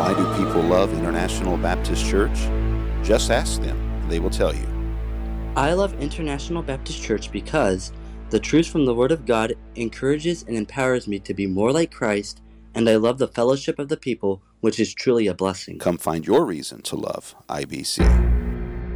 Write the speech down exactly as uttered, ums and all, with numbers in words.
Why do people love International Baptist Church? Just ask them. They will tell you. I love International Baptist Church because the truth from the Word of God encourages and empowers me to be more like Christ, and I love the fellowship of the people, which is truly a blessing. Come find your reason to love I B C.